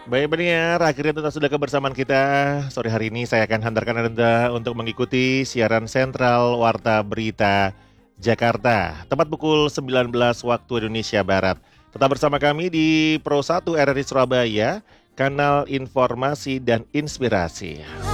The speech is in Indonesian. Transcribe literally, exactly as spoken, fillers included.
Baik pendengar, akhirnya tuntas sudah kebersamaan kita. Sore hari ini saya akan hantarkan Anda untuk mengikuti siaran sentral Warta Berita Jakarta. Tepat pukul sembilan belas waktu Indonesia Barat. Tetap bersama kami di Pro satu R R I Surabaya, kanal informasi dan inspirasi.